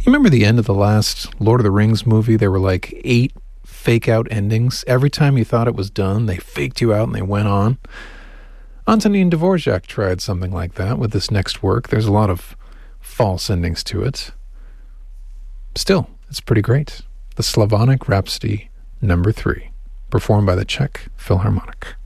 remember the end of the last Lord of the Rings movie? There were like 8 fake out endings. Every time you thought it was done, they faked you out and they went on. Antonin Dvorak tried something like that with this next work. There's a lot of false endings to it. Still, it's pretty great. The Slavonic Rhapsody No. 3, performed by the Czech Philharmonic.